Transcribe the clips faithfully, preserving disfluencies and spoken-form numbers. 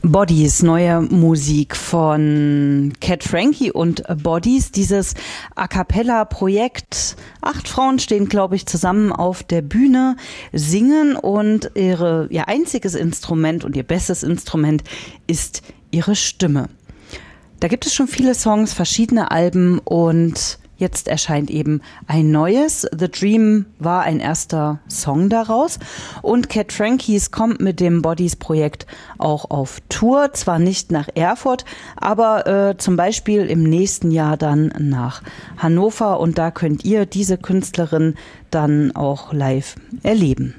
Bodies, neue Musik von Cat Frankie und Bodies, dieses A-Cappella-Projekt. Acht Frauen stehen, glaube ich, zusammen auf der Bühne, singen und ihre, ihr einziges Instrument und ihr bestes Instrument ist ihre Stimme. Da gibt es schon viele Songs, verschiedene Alben und jetzt erscheint eben ein neues. The Dream war ein erster Song daraus. Und Cat Frankies kommt mit dem Bodies-Projekt auch auf Tour. Zwar nicht nach Erfurt, aber äh, zum Beispiel im nächsten Jahr dann nach Hannover. Und da könnt ihr diese Künstlerin dann auch live erleben.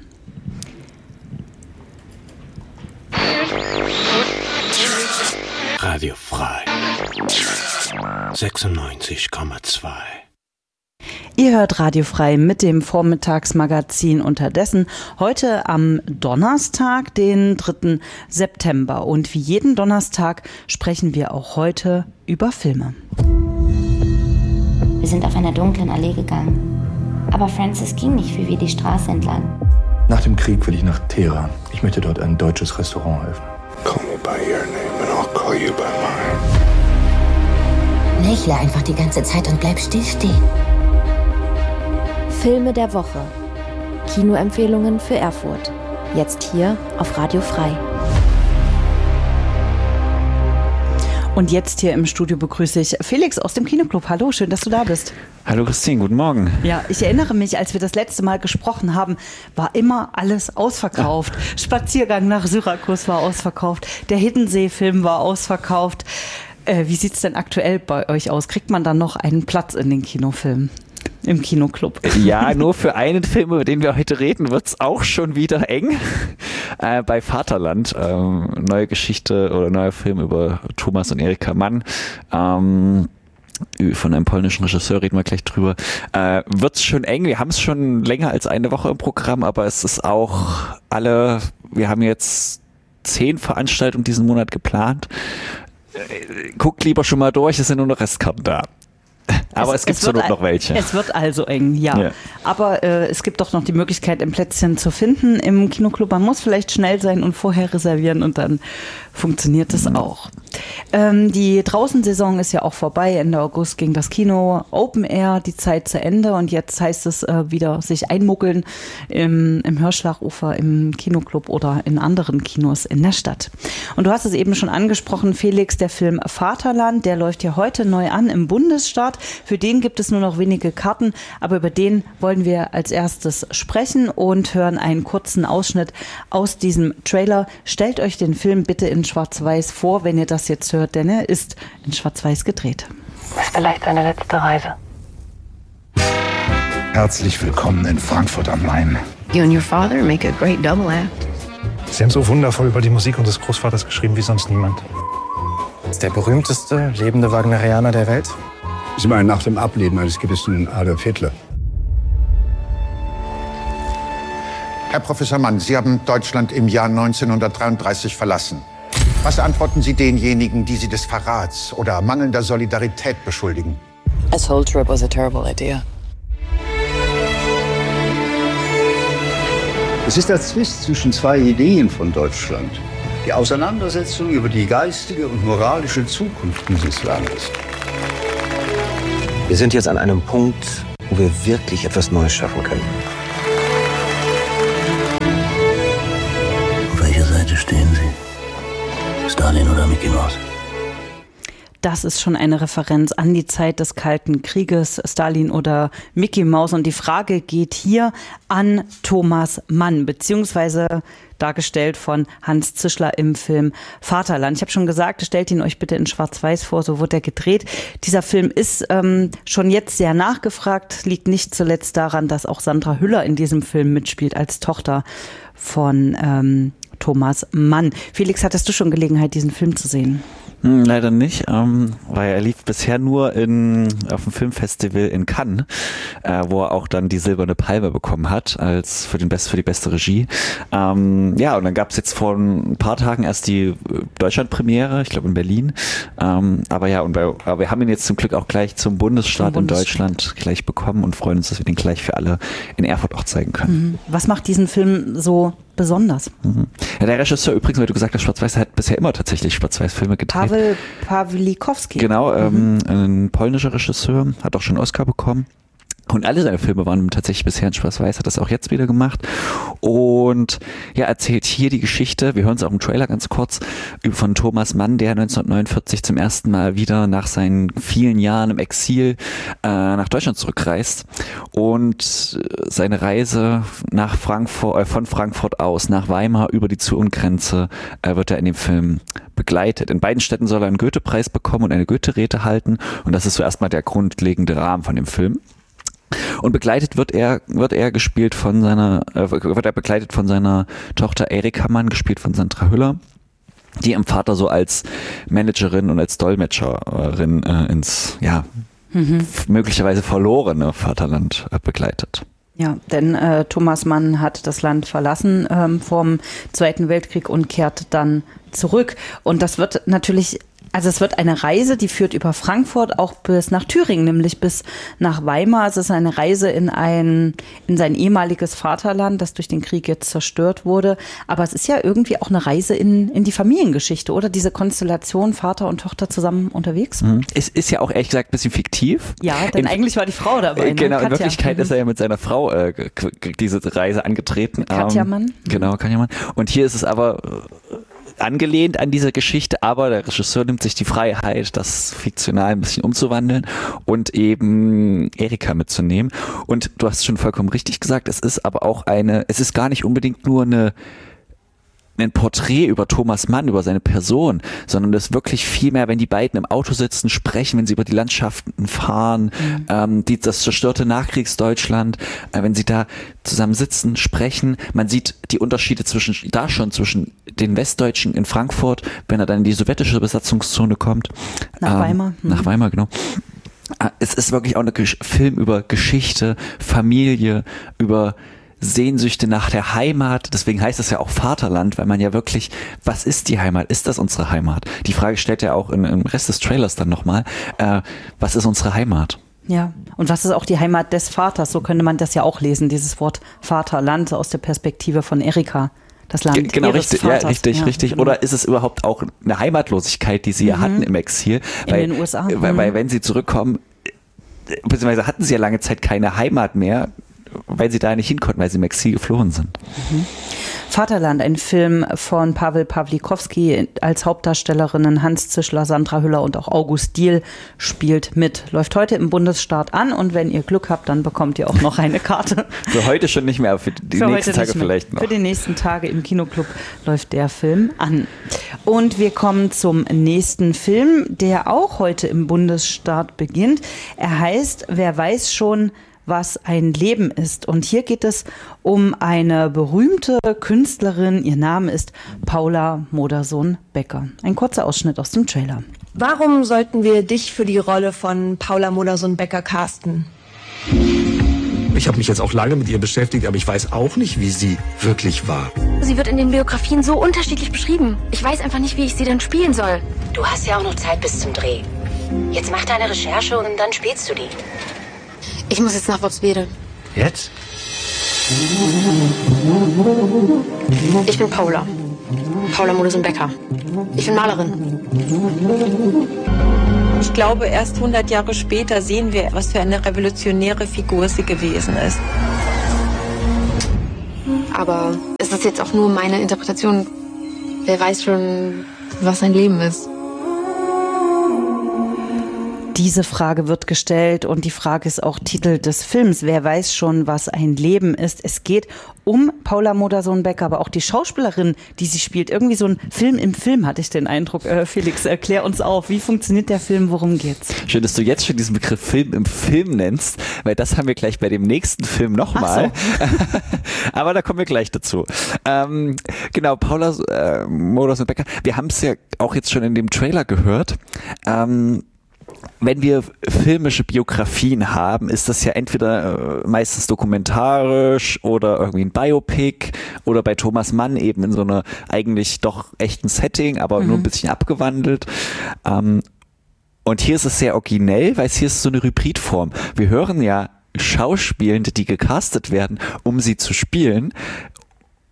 Radio Frei sechsundneunzig Komma zwei. Ihr hört Radio Frei mit dem Vormittagsmagazin Unterdessen. Heute am Donnerstag, den dritten September. Und wie jeden Donnerstag sprechen wir auch heute über Filme. Wir sind auf einer dunklen Allee gegangen. Aber Francis ging nicht wie wir die Straße entlang. Nach dem Krieg will ich nach Teheran. Ich möchte dort ein deutsches Restaurant öffnen. Call me by your name and I'll call you by mine. Lächle einfach die ganze Zeit und bleib still stehen. Filme der Woche. Kinoempfehlungen für Erfurt. Jetzt hier auf Radio Frei. Und jetzt hier im Studio begrüße ich Felix aus dem Kinoclub. Hallo, schön, dass du da bist. Hallo Christine, guten Morgen. Ja, ich erinnere mich, als wir das letzte Mal gesprochen haben, war immer alles ausverkauft. Ja. Spaziergang nach Syrakus war ausverkauft. Der Hiddensee-Film war ausverkauft. Äh, wie sieht es denn aktuell bei euch aus? Kriegt man dann noch einen Platz in den Kinofilmen? Im Kinoclub. Ja, nur für einen Film, über den wir heute reden, wird es auch schon wieder eng. Äh, bei Vaterland, ähm, neue Geschichte oder neuer Film über Thomas und Erika Mann. Ähm, von einem polnischen Regisseur, reden wir gleich drüber. Äh, wird es schon eng. Wir haben es schon länger als eine Woche im Programm, aber es ist auch alle, wir haben jetzt zehn Veranstaltungen diesen Monat geplant. Äh, guckt lieber schon mal durch, es sind nur noch Restkarten da. Aber es, es gibt es zur Not noch welche. Es wird also eng, ja. ja. Aber äh, es gibt doch noch die Möglichkeit, ein Plätzchen zu finden im Kinoclub. Man muss vielleicht schnell sein und vorher reservieren und dann funktioniert es mhm. auch. Ähm, die Draußensaison ist ja auch vorbei. Ende August ging das Kino Open Air, die Zeit zu Ende. Und jetzt heißt es äh, wieder sich einmuggeln im, im Hörschlagufer, im Kinoclub oder in anderen Kinos in der Stadt. Und du hast es eben schon angesprochen, Felix, der Film Vaterland, der läuft ja heute neu an im Bundesstaat. Für den gibt es nur noch wenige Karten, aber über den wollen wir als erstes sprechen und hören einen kurzen Ausschnitt aus diesem Trailer. Stellt euch den Film bitte in Schwarz-Weiß vor, wenn ihr das jetzt hört, denn er ist in Schwarz-Weiß gedreht. Das ist vielleicht seine letzte Reise. Herzlich willkommen in Frankfurt am Main. You and your father make a great double act. Sie haben so wundervoll über die Musik unseres Großvaters geschrieben wie sonst niemand. Ist der berühmteste lebende Wagnerianer der Welt? Sie meinen nach dem Ableben eines gewissen Adolf Hitler. Herr Professor Mann, Sie haben Deutschland im Jahr neunzehnhundertdreiunddreißig verlassen. Was antworten Sie denjenigen, die Sie des Verrats oder mangelnder Solidarität beschuldigen? This whole trip was a terrible idea. Es ist der Zwist zwischen zwei Ideen von Deutschland. Die Auseinandersetzung über die geistige und moralische Zukunft dieses Landes. Wir sind jetzt an einem Punkt, wo wir wirklich etwas Neues schaffen können. Auf welcher Seite stehen Sie? Stalin oder Mickey Mouse? Das ist schon eine Referenz an die Zeit des Kalten Krieges, Stalin oder Mickey Mouse. Und die Frage geht hier an Thomas Mann, beziehungsweise dargestellt von Hans Zischler im Film Vaterland. Ich habe schon gesagt, stellt ihn euch bitte in Schwarz-Weiß vor, so wird er gedreht. Dieser Film ist ähm, schon jetzt sehr nachgefragt, liegt nicht zuletzt daran, dass auch Sandra Hüller in diesem Film mitspielt als Tochter von ähm, Thomas Mann. Felix, hattest du schon Gelegenheit, diesen Film zu sehen? Hm, leider nicht, ähm, weil er lief bisher nur in, auf dem Filmfestival in Cannes, äh, wo er auch dann die Silberne Palme bekommen hat als für den Best, für die beste Regie. Ähm, ja, und dann gab es jetzt vor ein paar Tagen erst die Deutschlandpremiere, ich glaube in Berlin. Ähm, aber ja, und bei, aber wir haben ihn jetzt zum Glück auch gleich zum Bundesstaat, zum Bundesstaat in Deutschland gleich bekommen und freuen uns, dass wir den gleich für alle in Erfurt auch zeigen können. Was macht diesen Film so besonders. Mhm. Ja, der Regisseur übrigens, weil du gesagt hast, Schwarz-Weiß, hat bisher immer tatsächlich Schwarz-Weiß-Filme gedreht. Paweł Pawlikowski. Genau, mhm. ähm, ein polnischer Regisseur, hat auch schon einen Oscar bekommen. Und alle seine Filme waren tatsächlich bisher in Schwarz-Weiß, hat das auch jetzt wieder gemacht. Und ja, erzählt hier die Geschichte, wir hören es auch im Trailer ganz kurz, von Thomas Mann, der neunzehnhundertneunundvierzig zum ersten Mal wieder nach seinen vielen Jahren im Exil äh, nach Deutschland zurückreist. Und seine Reise nach Frankfurt, äh, von Frankfurt aus nach Weimar über die Zu-und-Grenze äh, wird er in dem Film begleitet. In beiden Städten soll er einen Goethe-Preis bekommen und eine Goethe-Rede halten. Und das ist so erstmal der grundlegende Rahmen von dem Film. Und begleitet wird er, wird er gespielt von seiner, äh, wird er begleitet von seiner Tochter Erika Mann, gespielt von Sandra Hüller, die ihren Vater so als Managerin und als Dolmetscherin äh, ins, ja, mhm. f- möglicherweise verlorene Vaterland äh, begleitet. Ja, denn äh, Thomas Mann hat das Land verlassen ähm, vom Zweiten Weltkrieg und kehrt dann zurück. Und das wird natürlich, also es wird eine Reise, die führt über Frankfurt auch bis nach Thüringen, nämlich bis nach Weimar. Es ist eine Reise in ein, in sein ehemaliges Vaterland, das durch den Krieg jetzt zerstört wurde. Aber es ist ja irgendwie auch eine Reise in, in die Familiengeschichte, oder? Diese Konstellation, Vater und Tochter zusammen unterwegs. Mhm. Es ist ja auch ehrlich gesagt ein bisschen fiktiv. Ja, denn in, eigentlich war die Frau dabei. Ne? Genau, Katja. In Wirklichkeit mhm. ist er ja mit seiner Frau äh, diese Reise angetreten. Katja Mann. Ähm, genau, Katja Mann. Und hier ist es aber angelehnt an diese Geschichte, aber der Regisseur nimmt sich die Freiheit, das fiktional ein bisschen umzuwandeln und eben Erika mitzunehmen. Und du hast schon vollkommen richtig gesagt, es ist aber auch eine, es ist gar nicht unbedingt nur eine ein Porträt über Thomas Mann, über seine Person, sondern das wirklich viel mehr, wenn die beiden im Auto sitzen, sprechen, wenn sie über die Landschaften fahren, mhm. ähm, die, das zerstörte Nachkriegsdeutschland, äh, wenn sie da zusammen sitzen, sprechen. Man sieht die Unterschiede zwischen, da schon zwischen den Westdeutschen in Frankfurt, wenn er dann in die sowjetische Besatzungszone kommt. Nach ähm, Weimar. Mhm. Nach Weimar, genau. Es ist wirklich auch ein Gesch- Film über Geschichte, Familie, über Sehnsüchte nach der Heimat, deswegen heißt es ja auch Vaterland, weil man ja wirklich, was ist die Heimat? Ist das unsere Heimat? Die Frage stellt er auch in, im Rest des Trailers dann nochmal, äh, was ist unsere Heimat? Ja, und was ist auch die Heimat des Vaters? So könnte man das ja auch lesen, dieses Wort Vaterland aus der Perspektive von Erika. Das Land G- genau, ihres richtig, Vaters. ja, richtig, ja, richtig. Genau. Oder ist es überhaupt auch eine Heimatlosigkeit, die sie ja mhm. hatten im Exil? Weil, in den U S A. Weil, mhm. weil wenn sie zurückkommen, beziehungsweise hatten sie ja lange Zeit keine Heimat mehr, weil sie da nicht hin konnten, weil sie im Exil geflohen sind. Mhm. Vaterland, ein Film von Paweł Pawlikowski, als Hauptdarstellerinnen Hans Zischler, Sandra Hüller und auch August Diehl spielt mit. Läuft heute im Bundesstaat an und wenn ihr Glück habt, dann bekommt ihr auch noch eine Karte. Für heute schon nicht mehr, aber für die für nächsten Tage vielleicht noch. Für die nächsten Tage im Kinoclub läuft der Film an. Und wir kommen zum nächsten Film, der auch heute im Bundesstaat beginnt. Er heißt Wer weiß schon, was ein Leben ist. Und hier geht es um eine berühmte Künstlerin. Ihr Name ist Paula Modersohn-Becker. Ein kurzer Ausschnitt aus dem Trailer. Warum sollten wir dich für die Rolle von Paula Modersohn-Becker casten? Ich habe mich jetzt auch lange mit ihr beschäftigt, aber ich weiß auch nicht, wie sie wirklich war. Sie wird in den Biografien so unterschiedlich beschrieben. Ich weiß einfach nicht, wie ich sie dann spielen soll. Du hast ja auch noch Zeit bis zum Dreh. Jetzt mach deine Recherche und dann spielst du die. Ich muss jetzt nach Worpswede. Jetzt? Ich bin Paula. Paula Modersohn-Becker. Ich bin Malerin. Ich glaube, erst hundert Jahre später sehen wir, was für eine revolutionäre Figur sie gewesen ist. Aber es ist jetzt auch nur meine Interpretation. Wer weiß schon, was ein Leben ist. Diese Frage wird gestellt und die Frage ist auch Titel des Films. Wer weiß schon, was ein Leben ist? Es geht um Paula Modersohn-Becker, aber auch die Schauspielerin, die sie spielt. Irgendwie so ein Film im Film, hatte ich den Eindruck. Äh, Felix, erklär uns auf, wie funktioniert der Film, worum geht's? Schön, dass du jetzt schon diesen Begriff Film im Film nennst, weil das haben wir gleich bei dem nächsten Film nochmal. So. Aber da kommen wir gleich dazu. Ähm, genau, Paula äh, Modersohn-Becker, wir haben es ja auch jetzt schon in dem Trailer gehört. Ähm, Wenn wir filmische Biografien haben, ist das ja entweder äh, meistens dokumentarisch oder irgendwie ein Biopic oder bei Thomas Mann eben in so einer eigentlich doch echten Setting, aber mhm. nur ein bisschen abgewandelt. Ähm, und hier ist es sehr originell, weil es hier ist so eine Hybridform. Wir hören ja Schauspielende, die gecastet werden, um sie zu spielen.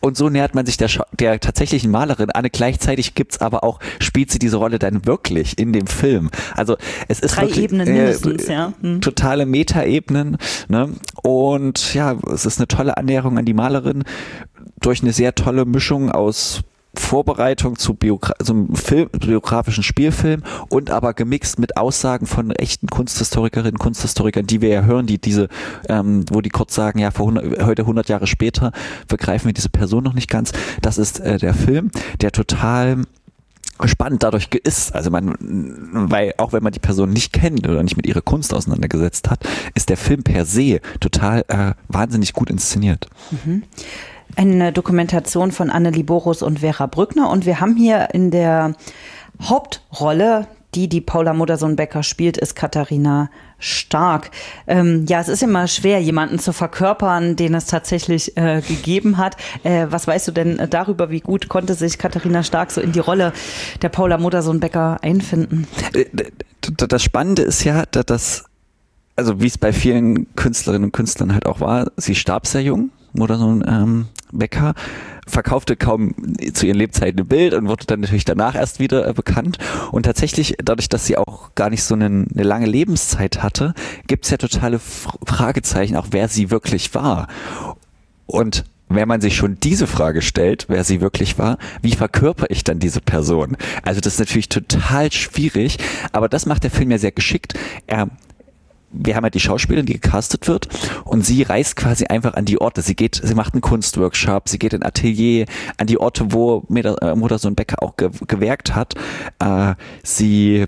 Und so nähert man sich der, der tatsächlichen Malerin an. Gleichzeitig gibt's aber auch, spielt sie diese Rolle dann wirklich in dem Film. Also es ist Drei wirklich, Ebenen mindestens, äh, ja. Hm. Totale Meta-Ebenen. Ne? Und ja, es ist eine tolle Annäherung an die Malerin durch eine sehr tolle Mischung aus Vorbereitung zu Biogra- zum Film, biografischen Spielfilm und aber gemixt mit Aussagen von echten Kunsthistorikerinnen, Kunsthistorikern, die wir ja hören, die diese, ähm, wo die kurz sagen, ja, vor hundert, heute hundert Jahre später begreifen wir diese Person noch nicht ganz. Das ist äh, der Film, der total spannend dadurch ist. Also man, weil auch wenn man die Person nicht kennt oder nicht mit ihrer Kunst auseinandergesetzt hat, ist der Film per se total äh, wahnsinnig gut inszeniert. Mhm. Eine Dokumentation von Annelie Borus und Vera Brückner und wir haben hier in der Hauptrolle, die die Paula Modersohn-Becker spielt, ist Katharina Stark. Ähm, ja, es ist immer schwer, jemanden zu verkörpern, den es tatsächlich äh, gegeben hat. Äh, was weißt du denn darüber, wie gut konnte sich Katharina Stark so in die Rolle der Paula Modersohn-Becker einfinden? Das Spannende ist ja, dass, also wie es bei vielen Künstlerinnen und Künstlern halt auch war, sie starb sehr jung. Modersohn ähm, Becker, verkaufte kaum zu ihren Lebzeiten ein Bild und wurde dann natürlich danach erst wieder äh, bekannt. Und tatsächlich, dadurch, dass sie auch gar nicht so eine, eine lange Lebenszeit hatte, gibt es ja totale Fragezeichen, auch wer sie wirklich war. Und wenn man sich schon diese Frage stellt, wer sie wirklich war, wie verkörper ich dann diese Person? Also das ist natürlich total schwierig, aber das macht der Film ja sehr geschickt. Er Wir haben ja die Schauspielerin, die gecastet wird und sie reist quasi einfach an die Orte. Sie geht, sie macht einen Kunstworkshop, sie geht in ein Atelier, an die Orte, wo Modersohn-Becker auch ge- gewerkt hat. Äh, sie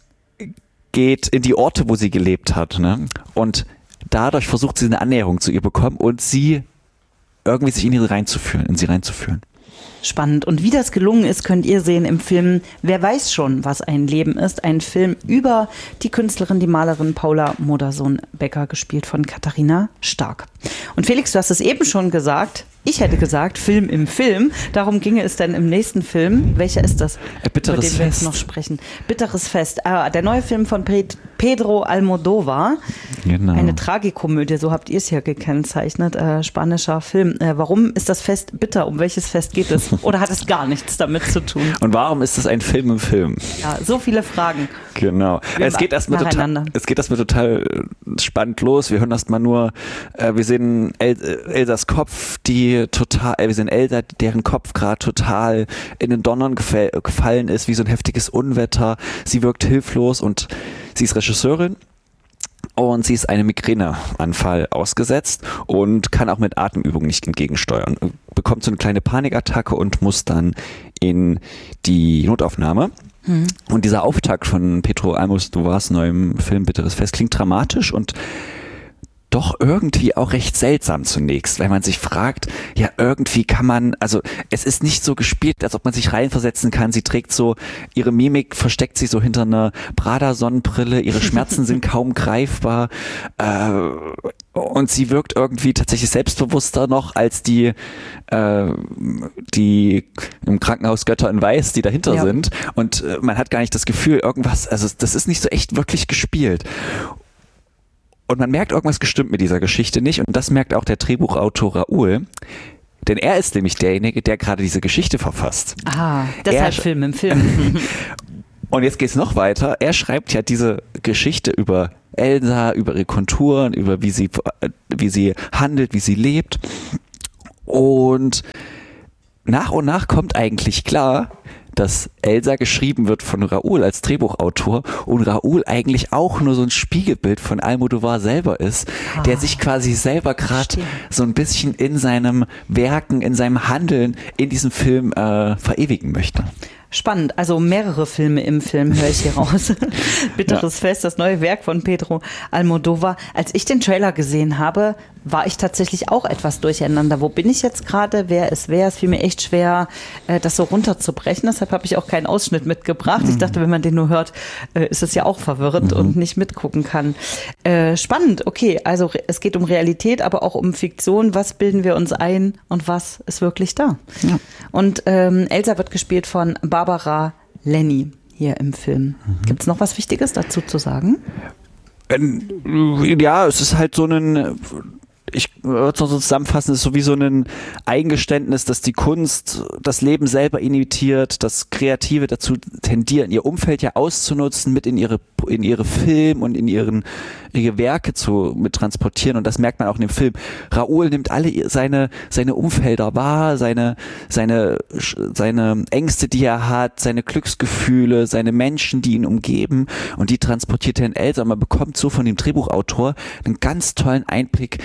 geht in die Orte, wo sie gelebt hat, ne? Und dadurch versucht sie eine Annäherung zu ihr bekommen und sie irgendwie sich in ihre reinzuführen, in sie reinzuführen. Spannend. Und wie das gelungen ist, könnt ihr sehen im Film Wer weiß schon, was ein Leben ist. Ein Film über die Künstlerin, die Malerin Paula Modersohn-Becker, gespielt von Katharina Stark. Und Felix, du hast es eben schon gesagt, ich hätte gesagt, Film im Film. Darum ginge es dann im nächsten Film. Welcher ist das? Bitteres über den wir jetzt Fest. noch sprechen. Bitteres Fest. Ah, der neue Film von Pedro Almodóvar. Genau. Eine Tragikomödie, so habt ihr es hier gekennzeichnet. Äh, spanischer Film. Äh, warum ist das Fest bitter? Um welches Fest geht es? Oder hat es gar nichts damit zu tun? Und warum ist es ein Film im Film? Ja, so viele Fragen. Genau. Es geht erstmal total, es geht erstmal total spannend los. Wir hören erstmal nur, äh, wir sehen El, Elsas Kopf, die total, äh, wir sehen Elsa, deren Kopf gerade total in den Donnern gefall, gefallen ist, wie so ein heftiges Unwetter. Sie wirkt hilflos und sie ist Regisseurin. Und sie ist einem Migräneanfall ausgesetzt und kann auch mit Atemübungen nicht entgegensteuern. Bekommt so eine kleine Panikattacke und muss dann in die Notaufnahme. Mhm. Und dieser Auftakt von Pedro Almodóvars neuem Film Bitteres Fest klingt dramatisch und doch irgendwie auch recht seltsam zunächst, weil man sich fragt, ja irgendwie kann man, also es ist nicht so gespielt, als ob man sich reinversetzen kann. Sie trägt so, ihre Mimik versteckt sich so hinter einer Prada-Sonnenbrille, ihre Schmerzen sind kaum greifbar äh, und sie wirkt irgendwie tatsächlich selbstbewusster noch als die, äh, die im Krankenhaus Götter in Weiß, die dahinter ja. sind und äh, man hat gar nicht das Gefühl, irgendwas, also das ist nicht so echt wirklich gespielt. Und man merkt, irgendwas gestimmt mit dieser Geschichte nicht. Und das merkt auch der Drehbuchautor Raoul. Denn er ist nämlich derjenige, der gerade diese Geschichte verfasst. Ah, deshalb Film im Film. Und jetzt geht es noch weiter. Er schreibt ja diese Geschichte über Elsa, über ihre Konturen, über wie sie, wie sie handelt, wie sie lebt. Und nach und nach kommt eigentlich klar, dass Elsa geschrieben wird von Raoul als Drehbuchautor und Raoul eigentlich auch nur so ein Spiegelbild von Almodóvar selber ist, ah, der sich quasi selber gerade so ein bisschen in seinem Werken, in seinem Handeln in diesem Film äh, verewigen möchte. Spannend, also mehrere Filme im Film höre ich hier raus. Bitteres ja. Fest, das neue Werk von Pedro Almodóvar. Als ich den Trailer gesehen habe, war ich tatsächlich auch etwas durcheinander. Wo bin ich jetzt gerade? Wer ist wer? Es fiel mir echt schwer, das so runterzubrechen. Deshalb habe ich auch keinen Ausschnitt mitgebracht. Mhm. Ich dachte, wenn man den nur hört, ist es ja auch verwirrend mhm. und nicht mitgucken kann. Spannend, okay. Also es geht um Realität, aber auch um Fiktion. Was bilden wir uns ein und was ist wirklich da? Ja. Und ähm, Elsa wird gespielt von Barbara Lenny hier im Film. Mhm. Gibt es noch was Wichtiges dazu zu sagen? Ja, es ist halt so ein, ich würde es noch so zusammenfassen, ist so wie so ein Eingeständnis, dass die Kunst das Leben selber imitiert, dass Kreative dazu tendieren, ihr Umfeld ja auszunutzen, mit in ihre in ihre Film und in ihren ihre Werke zu mit transportieren, und das merkt man auch in dem Film. Raoul nimmt alle seine seine Umfelder wahr, seine seine seine Ängste, die er hat, seine Glücksgefühle, seine Menschen, die ihn umgeben, und die transportiert er in Elsa, und man bekommt so von dem Drehbuchautor einen ganz tollen Einblick,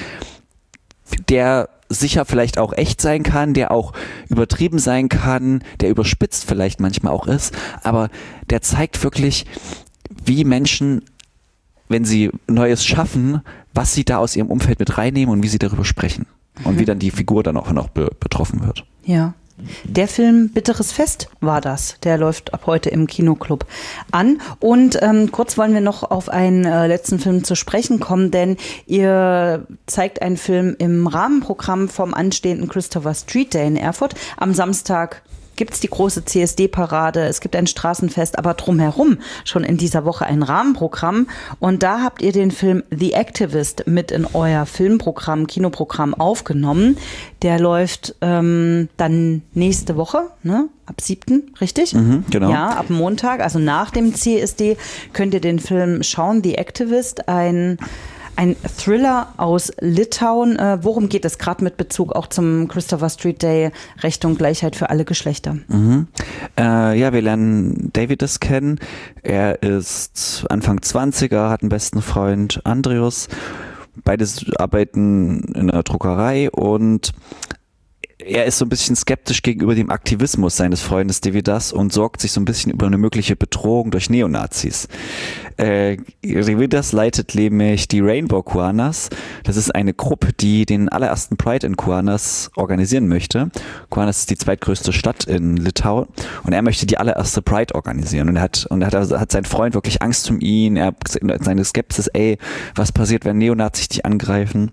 der sicher vielleicht auch echt sein kann, der auch übertrieben sein kann, der überspitzt vielleicht manchmal auch ist, aber der zeigt wirklich, wie Menschen, wenn sie Neues schaffen, was sie da aus ihrem Umfeld mit reinnehmen und wie sie darüber sprechen. Und mhm. wie dann die Figur dann auch noch be- betroffen wird. Ja. Der Film Bitteres Fest war das. Der läuft ab heute im Kinoclub an. Und ähm, kurz wollen wir noch auf einen äh, letzten Film zu sprechen kommen, denn ihr zeigt einen Film im Rahmenprogramm vom anstehenden Christopher Street Day in Erfurt. Am Samstag gibt es die große C S D-Parade, es gibt ein Straßenfest, aber drumherum schon in dieser Woche ein Rahmenprogramm. Und da habt ihr den Film The Activist mit in euer Filmprogramm, Kinoprogramm aufgenommen. Der läuft ähm, dann nächste Woche, ne? Ab siebten, richtig? Mhm, genau. Ja, ab Montag, also nach dem C S D, könnt ihr den Film schauen. The Activist, ein Ein Thriller aus Litauen. Äh, worum geht es gerade mit Bezug auch zum Christopher Street Day, Recht und Gleichheit für alle Geschlechter? Mhm. Äh, ja, wir lernen Davidus kennen. Er ist Anfang zwanziger, hat einen besten Freund, Andreas. Beide arbeiten in einer Druckerei, und er ist so ein bisschen skeptisch gegenüber dem Aktivismus seines Freundes Davidas und sorgt sich so ein bisschen über eine mögliche Bedrohung durch Neonazis. Äh, Davidas leitet nämlich die Rainbow Kuanas. Das ist eine Gruppe, die den allerersten Pride in Kaunas organisieren möchte. Kaunas ist die zweitgrößte Stadt in Litauen, und er möchte die allererste Pride organisieren. Und er hat, und er hat, also hat sein Freund wirklich Angst um ihn. Er hat seine Skepsis, ey, was passiert, wenn Neonazis dich angreifen?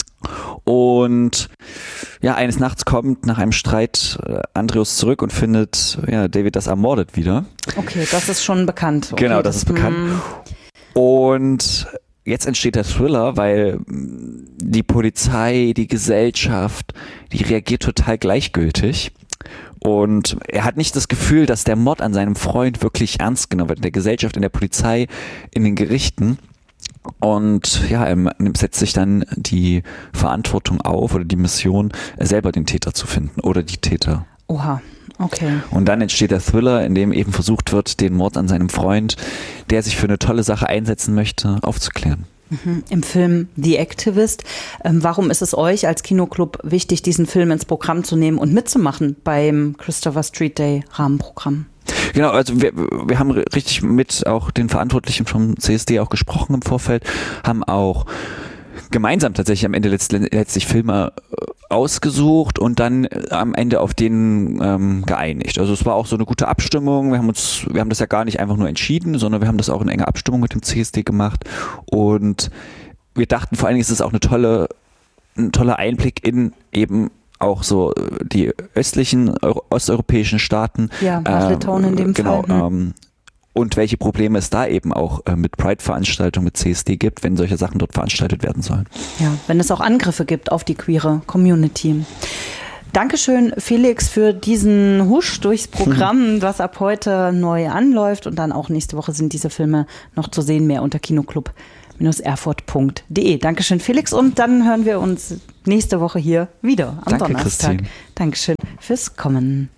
Und ja, eines Nachts kommt nach einem Streit äh, Andreas zurück und findet ja, Davidas ermordet wieder. Okay, das ist schon bekannt. Okay, genau, das, das ist bekannt. Hm. Und jetzt entsteht der Thriller, weil die Polizei, die Gesellschaft, die reagiert total gleichgültig. Und er hat nicht das Gefühl, dass der Mord an seinem Freund wirklich ernst genommen wird. In der Gesellschaft, in der Polizei, in den Gerichten. Und ja, er setzt sich dann die Verantwortung auf oder die Mission, selber den Täter zu finden oder die Täter. Oha, okay. Und dann entsteht der Thriller, in dem eben versucht wird, den Mord an seinem Freund, der sich für eine tolle Sache einsetzen möchte, aufzuklären. Mhm. Im Film The Activist. Ähm, warum ist es euch als Kinoclub wichtig, diesen Film ins Programm zu nehmen und mitzumachen beim Christopher Street Day Rahmenprogramm? Genau, also wir, wir haben richtig mit auch den Verantwortlichen vom C S D auch gesprochen im Vorfeld, haben auch gemeinsam tatsächlich am Ende letztlich, letztlich Filme ausgesucht und dann am Ende auf den ähm, geeinigt. Also es war auch so eine gute Abstimmung. Wir haben uns, wir haben das ja gar nicht einfach nur entschieden, sondern wir haben das auch in enger Abstimmung mit dem C S D gemacht, und wir dachten vor allen Dingen, ist es auch eine tolle, ein toller Einblick in eben auch so die östlichen, osteuropäischen Staaten. Ja, nach Litauen in dem genau, Fall. Hm. Ähm, und welche Probleme es da eben auch äh, mit Pride-Veranstaltungen, mit C S D gibt, wenn solche Sachen dort veranstaltet werden sollen. Ja, wenn es auch Angriffe gibt auf die queere Community. Dankeschön, Felix, für diesen Husch durchs Programm, was ab heute neu anläuft. Und dann auch nächste Woche sind diese Filme noch zu sehen, mehr unter kinoclub erfurt punkt de. Dankeschön, Felix. Und dann hören wir uns nächste Woche hier wieder am Danke, Donnerstag. Christine. Dankeschön fürs Kommen.